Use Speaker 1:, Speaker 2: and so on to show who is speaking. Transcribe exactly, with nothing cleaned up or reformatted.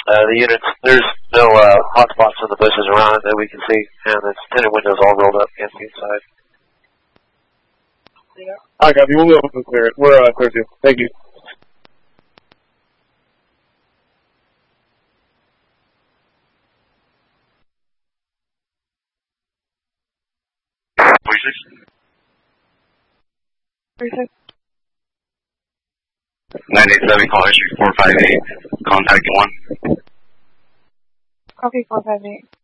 Speaker 1: Uh, the units, there's no uh, hot spots in the bushes around it that we can see, and it's tinted windows all rolled up against the inside.
Speaker 2: Yeah. I got you. We'll be able to clear it. We're uh, clear too. Thank you.
Speaker 3: forty-six.
Speaker 4: nine eight seven, call history four five eight, contact one.
Speaker 3: Copy four five eight.